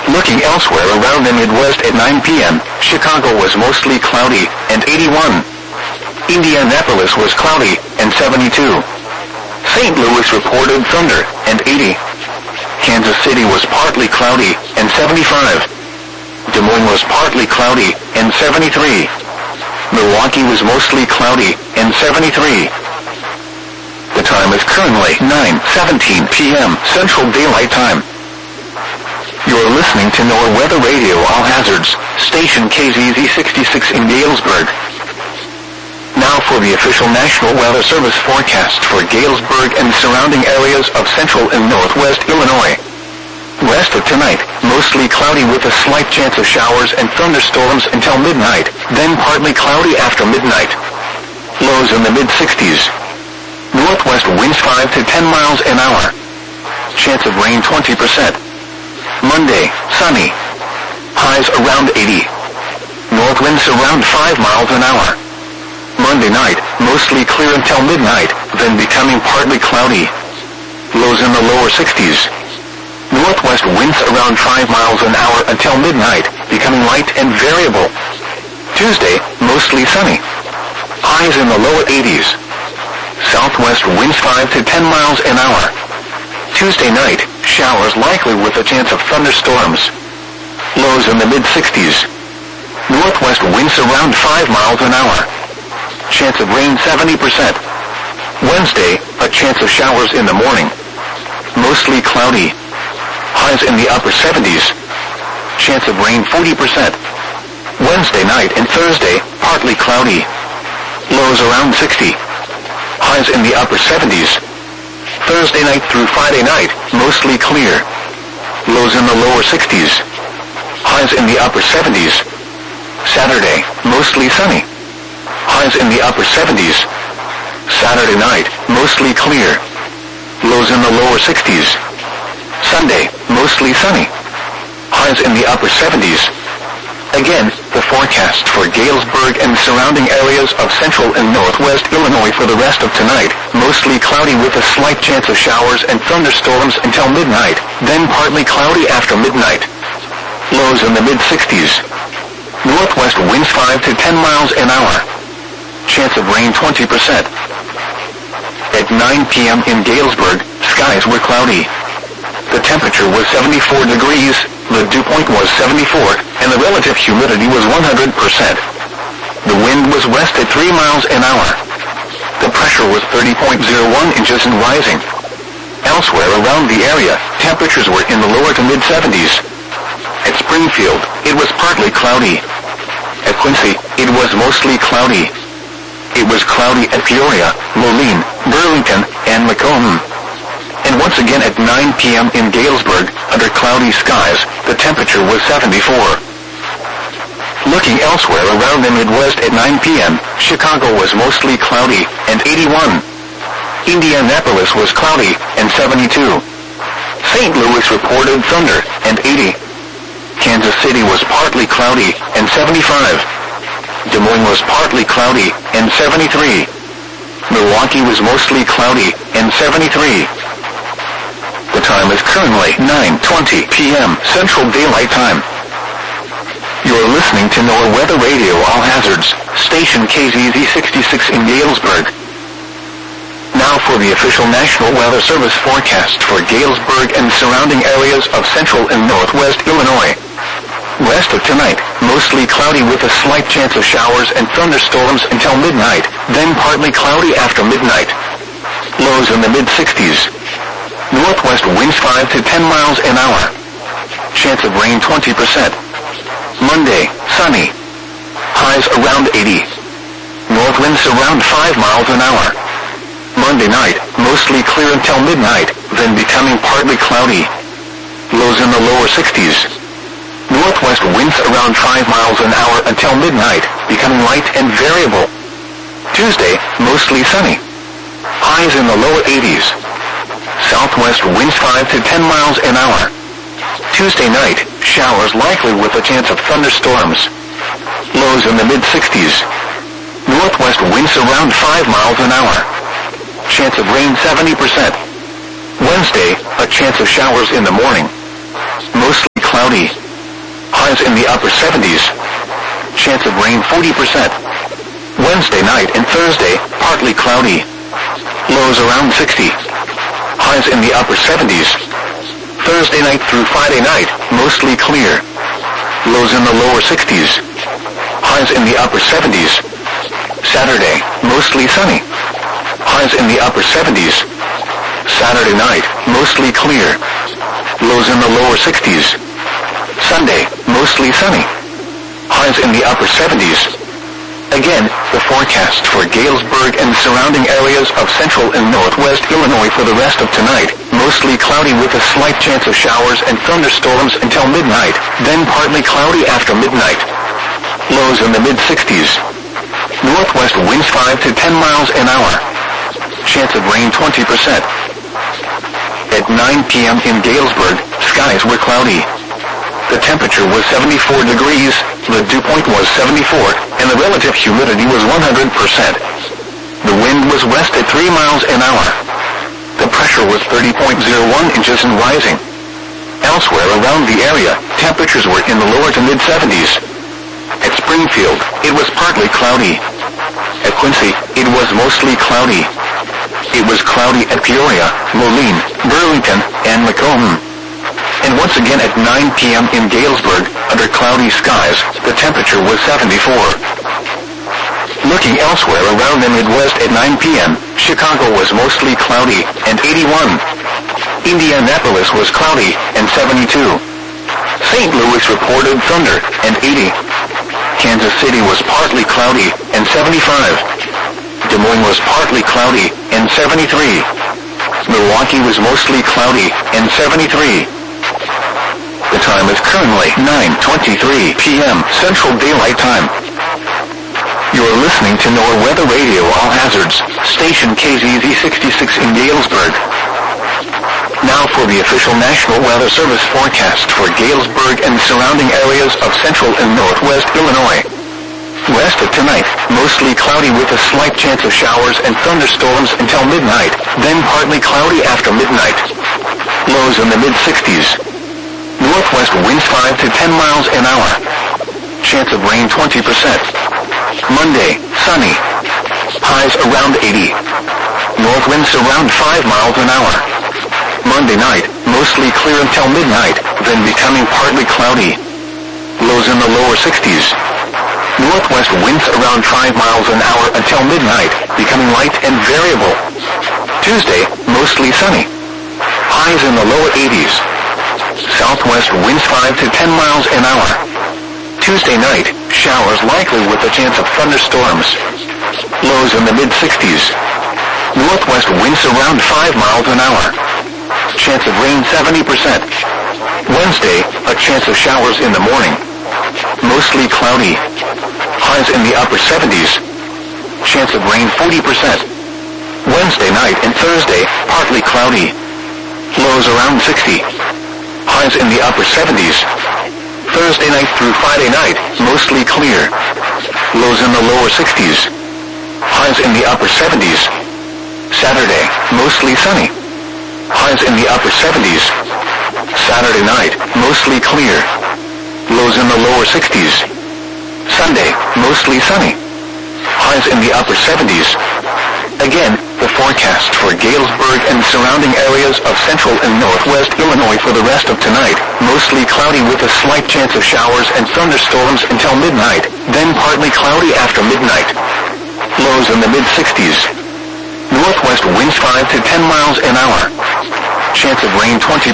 Looking elsewhere around the Midwest at 9 p.m., Chicago was mostly cloudy and 81. Indianapolis was cloudy and 72. St. Louis reported thunder and 80. Kansas City was partly cloudy and 75. Des Moines was partly cloudy and 73. Milwaukee was mostly cloudy and 73. The time is currently 9:17 p.m. Central Daylight Time. You're listening to NOAA Weather Radio All Hazards, station KZZ 66 in Galesburg. Now for the official National Weather Service forecast for Galesburg and surrounding areas of central and northwest Illinois. Rest of tonight, mostly cloudy with a slight chance of showers and thunderstorms until midnight, then partly cloudy after midnight. Lows in the mid-60s. Northwest winds 5 to 10 miles an hour. Chance of rain 20%. Monday, sunny. Highs around 80. North winds around 5 miles an hour. Monday night, mostly clear until midnight, then becoming partly cloudy. Lows in the lower 60s. Northwest winds around 5 miles an hour until midnight, becoming light and variable. Tuesday, mostly sunny. Highs in the lower 80s. Southwest winds 5 to 10 miles an hour. Tuesday night, showers likely with a chance of thunderstorms. Lows in the mid-60s. Northwest winds around 5 miles an hour. Chance of rain 70%. Wednesday, a chance of showers in the morning. Mostly cloudy. Highs in the upper 70s. Chance of rain 40%. Wednesday night and Thursday, partly cloudy. Lows around 60. Highs in the upper 70s. Thursday night through Friday night, mostly clear. Lows in the lower 60s. Highs in the upper 70s. Saturday, mostly sunny. Highs in the upper 70s. Saturday night, mostly clear. Lows in the lower 60s. Sunday, mostly sunny. Highs in the upper 70s. Again, the forecast for Galesburg and surrounding areas of central and northwest Illinois for the rest of tonight, mostly cloudy with a slight chance of showers and thunderstorms until midnight, then partly cloudy after midnight. Lows in the mid-60s. Northwest winds 5 to 10 miles an hour. Chance of rain 20%. At 9 p.m. in Galesburg, skies were cloudy. The temperature was 74 degrees, the dew point was 74, and the relative humidity was 100%. The wind was west at 3 miles an hour. The pressure was 30.01 inches and rising. Elsewhere around the area, temperatures were in the lower to mid-70s. At Springfield, it was partly cloudy. At Quincy, it was mostly cloudy. It was cloudy at Peoria, Moline, Burlington, and Macomb. And once again at 9 p.m. in Galesburg, under cloudy skies, the temperature was 74. Looking elsewhere around the Midwest at 9 p.m., Chicago was mostly cloudy and 81. Indianapolis was cloudy and 72. St. Louis reported thunder and 80. Kansas City was partly cloudy and 75. Des Moines was partly cloudy and 73. Milwaukee was mostly cloudy and 73. The time is currently 9:20 p.m. Central Daylight Time. You're listening to NOAA Weather Radio All Hazards, station KZZ 66 in Galesburg. Now for the official National Weather Service forecast for Galesburg and surrounding areas of central and northwest Illinois. Rest of tonight, mostly cloudy with a slight chance of showers and thunderstorms until midnight, then partly cloudy after midnight. Lows in the mid-60s. Northwest winds 5 to 10 miles an hour. Chance of rain 20%. Monday, sunny. Highs around 80. North winds around 5 miles an hour. Monday night, mostly clear until midnight, then becoming partly cloudy. Lows in the lower 60s. Northwest winds around 5 miles an hour until midnight, becoming light and variable. Tuesday, mostly sunny. Highs in the lower 80s. Southwest winds 5 to 10 miles an hour. Tuesday night, showers likely with a chance of thunderstorms. Lows in the mid-60s. Northwest winds around 5 miles an hour. Chance of rain 70%. Wednesday, a chance of showers in the morning. Mostly cloudy. cloudy. Highs in the upper 70s. Chance of rain 40%. Wednesday night and Thursday, partly cloudy. Lows around 60. Highs in the upper 70s. Thursday night through Friday night, mostly clear. Lows in the lower 60s. Highs in the upper 70s. Saturday, mostly sunny. Highs in the upper 70s. Saturday night, mostly clear. Lows in the lower 60s. Sunday, mostly sunny. Highs in the upper 70s. Again, the forecast for Galesburg and surrounding areas of central and northwest Illinois for the rest of tonight. Mostly cloudy with a slight chance of showers and thunderstorms until midnight, then partly cloudy after midnight. Lows in the mid-60s. Northwest winds 5 to 10 miles an hour. Chance of rain 20%. At 9 p.m. in Galesburg, skies were cloudy. The temperature was 74 degrees, the dew point was 74, and the relative humidity was 100%. The wind was west at 3 miles an hour. The pressure was 30.01 inches and rising. Elsewhere around the area, temperatures were in the lower to mid-70s. At Springfield, it was partly cloudy. At Quincy, it was mostly cloudy. It was cloudy at Peoria, Moline, Burlington, and Macomb. And once again at 9 p.m. in Galesburg, under cloudy skies, the temperature was 74. Looking elsewhere around the Midwest at 9 p.m., Chicago was mostly cloudy, and 81. Indianapolis was cloudy, and 72. St. Louis reported thunder, and 80. Kansas City was partly cloudy, and 75. Des Moines was partly cloudy, and 73. Milwaukee was mostly cloudy, and 73. The time is currently 9:23 p.m. Central Daylight Time. You are listening to NOAA Weather Radio All Hazards, station KZZ 66 in Galesburg. Now for the official National Weather Service forecast for Galesburg and surrounding areas of central and northwest Illinois. West of tonight, mostly cloudy with a slight chance of showers and thunderstorms until midnight, then partly cloudy after midnight. Lows in the mid-60s. Northwest winds 5 to 10 miles an hour. Chance of rain 20%. Monday, sunny. Highs around 80. North winds around 5 miles an hour. Monday night, mostly clear until midnight, then becoming partly cloudy. Lows in the lower 60s. Northwest winds around 5 miles an hour until midnight, becoming light and variable. Tuesday, mostly sunny. Highs in the lower 80s. Southwest winds 5 to 10 miles an hour. Tuesday night, showers likely with a chance of thunderstorms. Lows in the mid-60s. Northwest winds around 5 miles an hour. Chance of rain 70%. Wednesday, a chance of showers in the morning. Mostly cloudy. Highs in the upper 70s. Chance of rain 40%. Wednesday night and Thursday, partly cloudy. Lows around 60. Highs in the upper 70s. Thursday night through Friday night, mostly clear. Lows in the lower 60s. Highs in the upper 70s. Saturday, mostly sunny. Highs in the upper 70s. Saturday night, mostly clear. Lows in the lower 60s. Sunday, mostly sunny. Highs in the upper 70s. Again, the forecast for Galesburg and surrounding areas of central and northwest Illinois for the rest of tonight, mostly cloudy with a slight chance of showers and thunderstorms until midnight, then partly cloudy after midnight. Lows in the mid-60s. Northwest winds 5 to 10 miles an hour. Chance of rain 20%.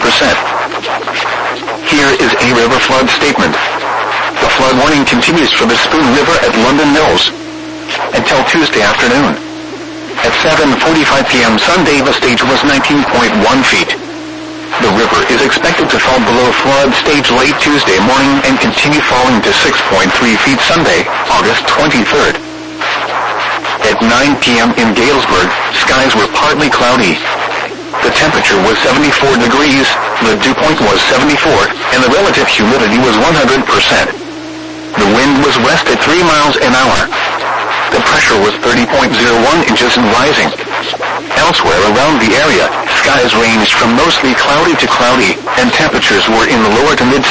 Here is a river flood statement. The flood warning continues for the Spoon River at London Mills until Tuesday afternoon. At 7:45 p.m. Sunday, the stage was 19.1 feet. The river is expected to fall below flood stage late Tuesday morning and continue falling to 6.3 feet Sunday, August 23rd. At 9 p.m. in Galesburg, skies were partly cloudy. The temperature was 74 degrees, the dew point was 74, and the relative humidity was 100%. The wind was west at 3 miles an hour. The pressure was 30.01 inches and rising. Elsewhere around the area, skies ranged from mostly cloudy to cloudy, and temperatures were in the lower to mid